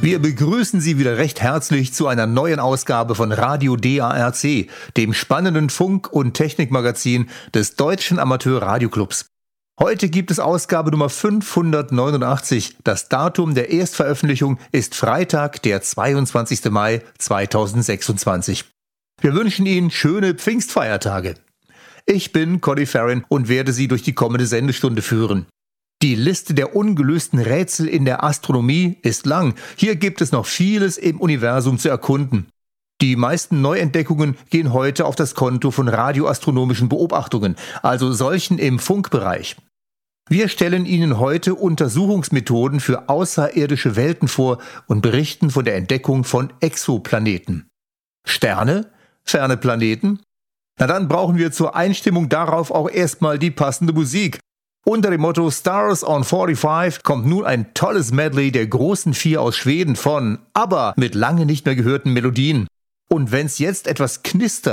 Wir begrüßen Sie wieder recht herzlich zu einer neuen Ausgabe von Radio DARC, dem spannenden Funk- und Technikmagazin des Deutschen Amateur-Radioclubs. Heute gibt es Ausgabe Nummer 589. Das Datum der Erstveröffentlichung ist Freitag, der 22. Mai 2026. Wir wünschen Ihnen schöne Pfingstfeiertage. Ich bin Conny Farron und werde Sie durch die kommende Sendestunde führen. Die Liste der ungelösten Rätsel in der Astronomie ist lang. Hier gibt es noch vieles im Universum zu erkunden. Die meisten Neuentdeckungen gehen heute auf das Konto von radioastronomischen Beobachtungen, also solchen im Funkbereich. Wir stellen Ihnen heute Untersuchungsmethoden für außerirdische Welten vor und berichten von der Entdeckung von Exoplaneten. Sterne? Ferne Planeten? Na dann brauchen wir zur Einstimmung darauf auch erstmal die passende Musik. Unter dem Motto Stars on 45 kommt nun ein tolles Medley der großen Vier aus Schweden von ABBA mit lange nicht mehr gehörten Melodien. Und wenn's jetzt etwas knistert,